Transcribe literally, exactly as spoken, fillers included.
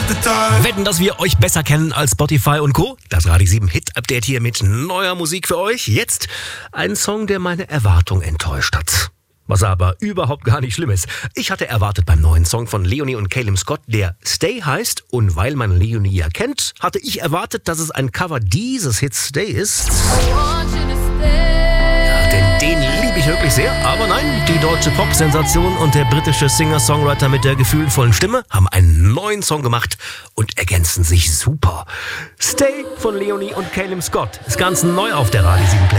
Wetten, dass wir euch besser kennen als Spotify und Co. Das Radio sieben Hit Update hier mit neuer Musik für euch. Jetzt ein Song, der meine Erwartung enttäuscht hat. Was aber überhaupt gar nicht schlimm ist. Ich hatte erwartet beim neuen Song von Leonie und Caleb Scott, der Stay heißt. Und weil man Leonie ja kennt, hatte ich erwartet, dass es ein Cover dieses Hits Stay ist. Ja, denn den liebe ich wirklich sehr. Aber nein, die deutsche Pop-Sensation und der britische Singer-Songwriter mit der gefühlvollen Stimme haben einen neuen Song gemacht und ergänzen sich super. Stay von Leonie und Caleb Scott ist ganz neu auf der Radio sieben Play.